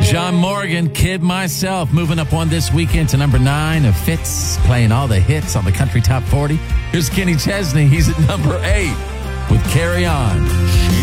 John Morgan, Kid Myself, moving up on this weekend to number 9 of Fitz, playing all the hits on the Country Top 40. Here's Kenny Chesney. He's at number 8 with Carry On.